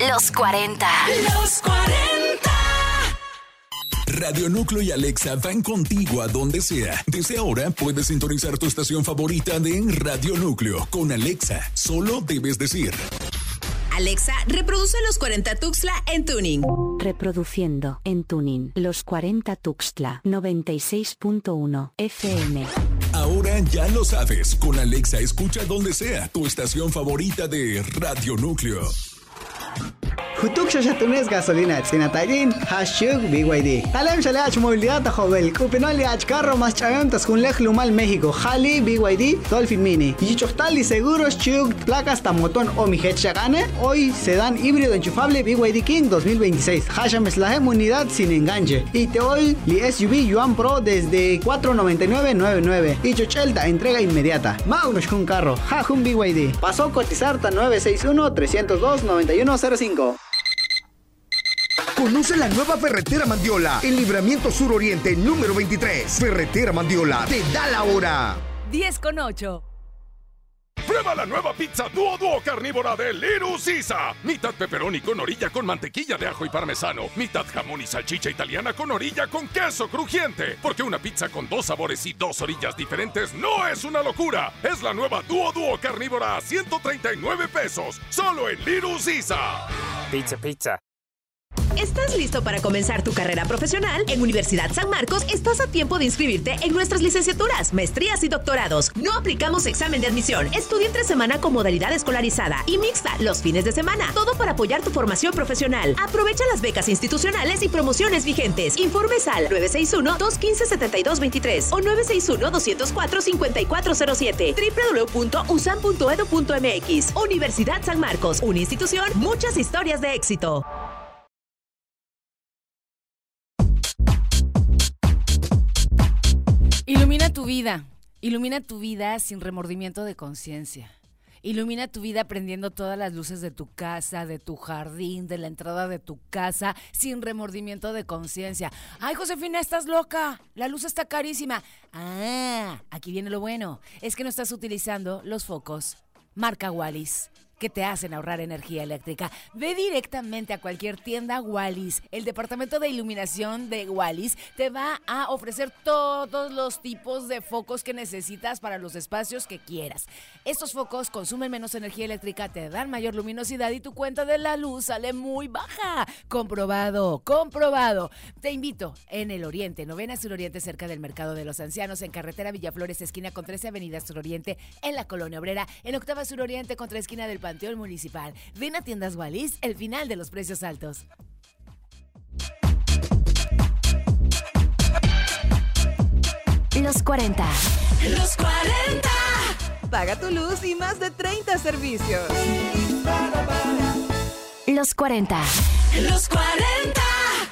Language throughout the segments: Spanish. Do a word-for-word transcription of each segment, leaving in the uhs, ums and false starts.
Los cuarenta. Los cuarenta. Radio Núcleo y Alexa van contigo a donde sea. Desde ahora puedes sintonizar tu estación favorita de Radio Núcleo con Alexa. Solo debes decir: Alexa, reproduce Los cuarenta Tuxtla en tuning. Reproduciendo en tuning Los cuarenta Tuxtla noventa y seis punto uno F M. Ahora ya lo sabes. Con Alexa escucha donde sea tu estación favorita de Radio Núcleo. Hutuk shashatunes gasolina sinatagin hashtag B Y D. Alem shalach movilidad jovel. Cupinoli ach carro más chaventas con lej lumal México. Hali B Y D Dolphin Mini. Y chochtali seguros chug placas tamotón o mi chagane. Hoy sedán híbrido enchufable B Y D King dos mil veintiséis. Hasham Slahem unidad sin enganche. Y te hoy li S U V Yuan Pro desde cuatro noventa y nueve noventa y nueve. Y chochelta entrega inmediata. Maurush con carro. Hajun B Y D. Pasó a cotizar ta nueve seis uno tres cero dos nueve uno cero cinco. Conoce la nueva Ferretera Mandiola, el Libramiento Suroriente número veintitrés. Ferretera Mandiola, te da la hora. diez con ocho. Prueba la nueva pizza Duo Duo carnívora de Little Caesar. Mitad pepperoni con orilla con mantequilla de ajo y parmesano. Mitad jamón y salchicha italiana con orilla con queso crujiente. Porque una pizza con dos sabores y dos orillas diferentes no es una locura. Es la nueva Duo Duo carnívora a ciento treinta y nueve pesos. Solo en Little Caesar. Pizza, pizza. ¿Estás listo para comenzar tu carrera profesional? En Universidad San Marcos estás a tiempo de inscribirte en nuestras licenciaturas, maestrías y doctorados. No aplicamos examen de admisión. Estudia entre semana con modalidad escolarizada y mixta los fines de semana. Todo para apoyar tu formación profesional. Aprovecha las becas institucionales y promociones vigentes. Informes al nueve seis uno, dos uno cinco, siete dos dos tres o nueve seis uno, dos cero cuatro, cinco cuatro cero siete. doble u doble u doble u punto u s a m punto e d u punto m x. Universidad San Marcos, una institución, muchas historias de éxito. Ilumina tu vida, ilumina tu vida sin remordimiento de conciencia. Ilumina tu vida prendiendo todas las luces de tu casa, de tu jardín, de la entrada de tu casa, sin remordimiento de conciencia. Ay, Josefina, estás loca, la luz está carísima. Ah, aquí viene lo bueno, es que no estás utilizando los focos marca Wallis, que te hacen ahorrar energía eléctrica. Ve directamente a cualquier tienda Wallis. El departamento de iluminación de Wallis te va a ofrecer todos los tipos de focos que necesitas para los espacios que quieras. Estos focos consumen menos energía eléctrica, te dan mayor luminosidad y tu cuenta de la luz sale muy baja. Comprobado, comprobado. Te invito en el Oriente, Novena Suroriente, cerca del Mercado de los Ancianos, en carretera Villaflores, esquina con trece Avenida Suroriente, en la Colonia Obrera, en Octava Suroriente, contra esquina del Panteón Municipal. Ven a Tiendas Wallis, el final de los precios altos. Los cuarenta. Los cuarenta. Paga tu luz y más de treinta servicios. Los cuarenta. Los cuarenta.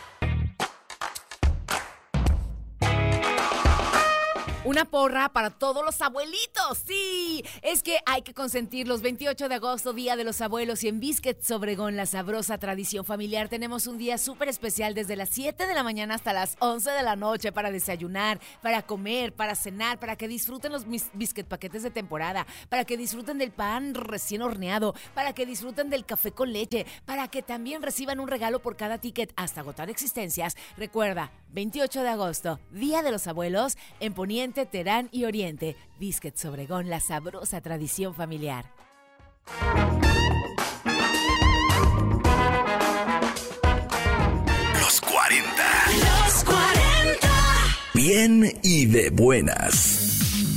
Una porra para todos los abuelitos, sí. Es que hay que consentirlos. veintiocho de agosto, Día de los Abuelos, y en Biscuits Obregón, la sabrosa tradición familiar, tenemos un día súper especial desde las siete de la mañana hasta las once de la noche para desayunar, para comer, para cenar, para que disfruten los mis- biscuit paquetes de temporada, para que disfruten del pan recién horneado, para que disfruten del café con leche, para que también reciban un regalo por cada ticket hasta agotar existencias. Recuerda, veintiocho de agosto, Día de los Abuelos, en Poniente, Terán y Oriente. Biscuits Obregón, la sabrosa tradición familiar. Los cuarenta. Los cuarenta. Bien y de buenas.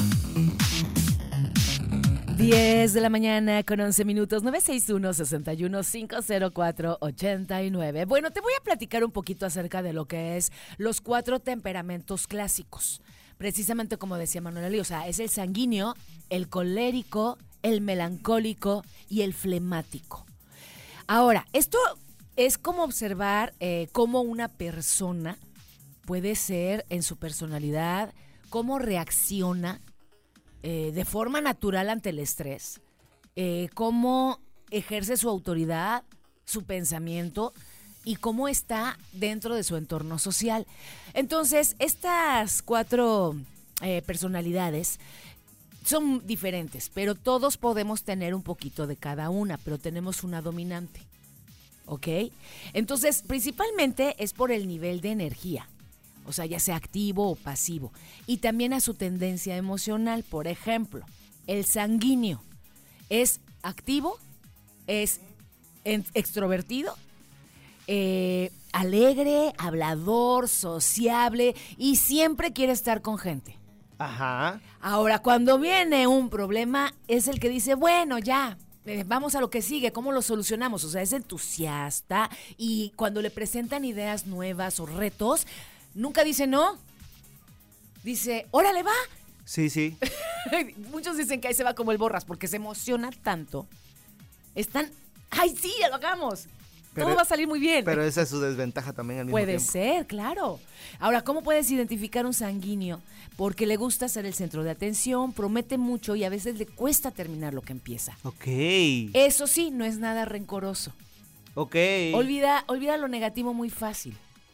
diez de la mañana con once minutos, nueve seis uno, seis uno, cinco cero cuatro, ocho nueve. Bueno, te voy a platicar un poquito acerca de lo que es los cuatro temperamentos clásicos. Precisamente como decía Manuel Ali, o sea, es el sanguíneo, el colérico, el melancólico y el flemático. Ahora, esto es como observar eh, cómo una persona puede ser en su personalidad, cómo reacciona eh, de forma natural ante el estrés, eh, cómo ejerce su autoridad, su pensamiento y cómo está dentro de su entorno social. Entonces, estas cuatro eh, personalidades son diferentes, pero todos podemos tener un poquito de cada una, pero tenemos una dominante. ¿ok? Entonces, principalmente es por el nivel de energía, o sea, ya sea activo o pasivo, y también a su tendencia emocional. Por ejemplo, el sanguíneo es activo, es en- extrovertido, eh, alegre, hablador, sociable y siempre quiere estar con gente. Ajá. Ahora, cuando viene un problema, es el que dice, bueno, ya, eh, vamos a lo que sigue, ¿cómo lo solucionamos? O sea, es entusiasta y cuando le presentan ideas nuevas o retos, nunca dice no. Dice, órale, va. Sí, sí. Muchos dicen que ahí se va como el borras porque se emociona tanto. Están, ¡ay, sí, ya lo hagamos! Pero- Todo va a salir muy bien. Pero esa es su desventaja también al mismo Puede tiempo. ser, claro. Ahora, ¿cómo puedes identificar un sanguíneo? Porque le gusta ser el centro de atención, promete mucho y a veces le cuesta terminar lo que empieza. Ok. Eso sí, no es nada rencoroso. Ok. Olvida, olvida lo negativo muy fácil.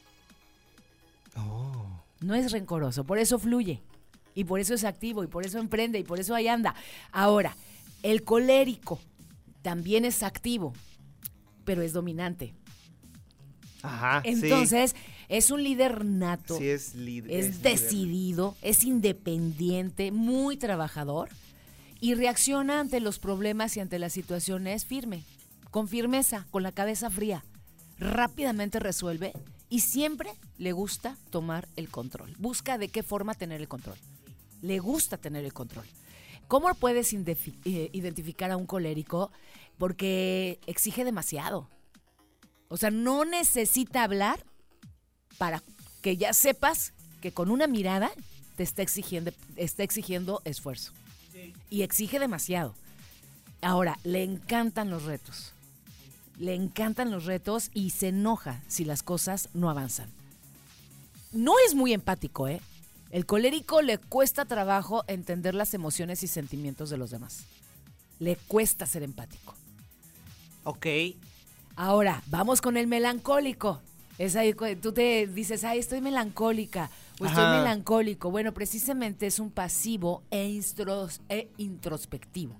Oh. No es rencoroso, por eso fluye. Y por eso es activo, y por eso emprende, y por eso ahí anda. Ahora, el colérico también es activo, pero es dominante. Ajá. Entonces, es un líder nato. Sí, sí es, líder, Es, es líder. decidido, es independiente, muy trabajador y reacciona ante los problemas y ante las situaciones firme, con firmeza, con la cabeza fría. Rápidamente resuelve y siempre le gusta tomar el control. Busca de qué forma tener el control. Le gusta tener el control. ¿Cómo puedes indefi- eh, identificar a un colérico? Porque exige demasiado. O sea, no necesita hablar para que ya sepas que con una mirada te está exigiendo, está exigiendo esfuerzo. Sí. Y exige demasiado. Ahora, le encantan los retos. Le encantan los retos y se enoja si las cosas no avanzan. No es muy empático, ¿eh? El colérico le cuesta trabajo entender las emociones y sentimientos de los demás. Le cuesta ser empático. Ok. Ahora, vamos con el melancólico. Es ahí, cu- tú te dices, ay, estoy melancólica o estoy Ajá. melancólico. Bueno, precisamente es un pasivo e, instros- e introspectivo.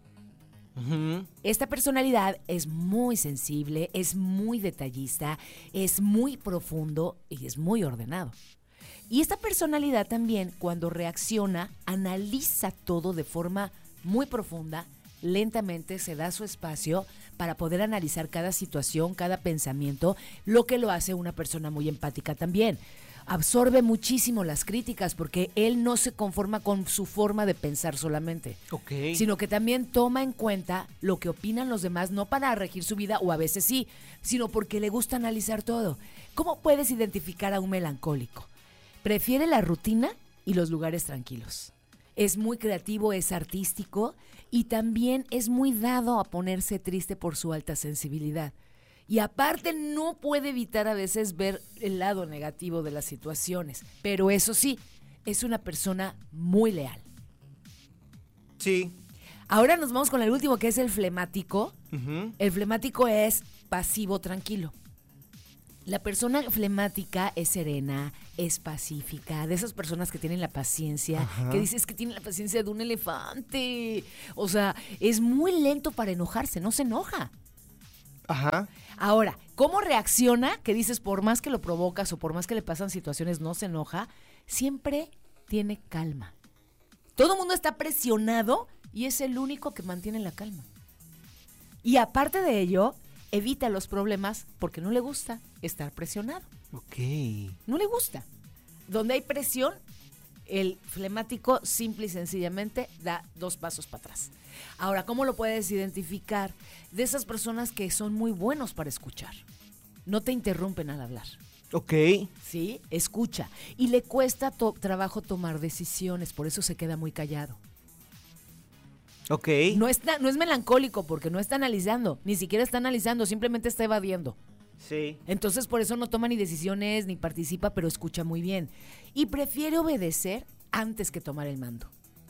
Ujú. Esta personalidad es muy sensible, es muy detallista, es muy profundo y es muy ordenado. Y esta personalidad también, cuando reacciona, analiza todo de forma muy profunda, lentamente se da su espacio para poder analizar cada situación, cada pensamiento, lo que lo hace una persona muy empática también. Absorbe muchísimo las críticas porque él no se conforma con su forma de pensar solamente, Ok. sino que también toma en cuenta lo que opinan los demás, no para regir su vida, o a veces sí, sino porque le gusta analizar todo. ¿Cómo puedes identificar a un melancólico? Prefiere la rutina y los lugares tranquilos. Es muy creativo, es artístico y también es muy dado a ponerse triste por su alta sensibilidad. Y aparte no puede evitar a veces ver el lado negativo de las situaciones. Pero eso sí, es una persona muy leal. Sí. Ahora nos vamos con el último, que es el flemático. Ujú. El flemático es pasivo, tranquilo. La persona flemática es serena, es pacífica, de esas personas que tienen la paciencia, Ajá. que dices que tienen la paciencia de un elefante. O sea, es muy lento para enojarse, no se enoja. Ajá. Ahora, ¿cómo reacciona? Que dices, por más que lo provocas o por más que le pasan situaciones, no se enoja. Siempre tiene calma. Todo el mundo está presionado y es el único que mantiene la calma. Y aparte de ello, evita los problemas porque no le gusta estar presionado. Ok. No le gusta. Donde hay presión, el flemático simple y sencillamente da dos pasos para atrás. Ahora, ¿cómo lo puedes identificar? De esas personas que son muy buenos para escuchar. No te interrumpen al hablar. Ok. ¿Sí? Escucha. Y le cuesta to- trabajo tomar decisiones, por eso se queda muy callado. Ok. No, está, no es melancólico porque no está analizando, ni siquiera está analizando, simplemente está evadiendo. Sí. Entonces por eso no toma ni decisiones ni participa, pero escucha muy bien. Y prefiere obedecer antes que tomar el mando.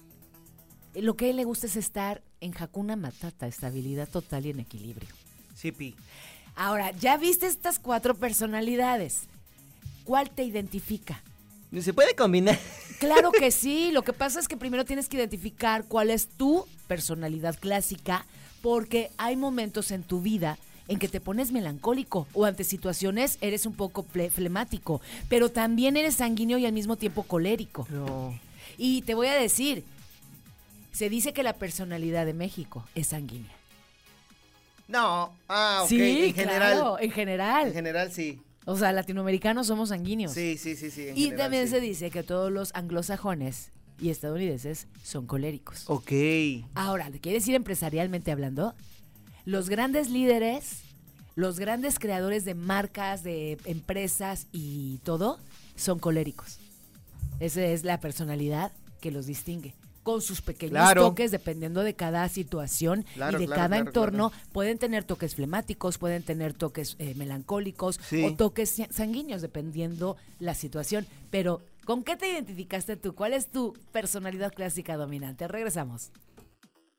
Lo que a él le gusta es estar en Hakuna Matata, estabilidad total y en equilibrio. Sí, Pi. Ahora, ya viste estas cuatro personalidades. ¿Cuál te identifica? ¿Se puede combinar? Claro que sí, lo que pasa es que primero tienes que identificar cuál es tu personalidad clásica, porque hay momentos en tu vida en que te pones melancólico o ante situaciones eres un poco ple- flemático, pero también eres sanguíneo y al mismo tiempo colérico. No. Y te voy a decir, se dice que la personalidad de México es sanguínea. No, ah, ok, Sí, en general. claro, en general. En general, sí. O sea, latinoamericanos somos sanguíneos. Sí, sí, sí, sí. en Y general, también sí. se dice que todos los anglosajones y estadounidenses son coléricos. Ok. Ahora, ¿te quieres ir empresarialmente hablando? Los grandes líderes, los grandes creadores de marcas, de empresas y todo, son coléricos. Esa es la personalidad que los distingue. Con sus pequeños Claro. toques, dependiendo de cada situación Claro, y de claro, cada claro, entorno, claro. pueden tener toques flemáticos, pueden tener toques eh, melancólicos Sí. o toques sa- sanguíneos, dependiendo la situación. Pero, ¿con qué te identificaste tú? ¿Cuál es tu personalidad clásica dominante? Regresamos.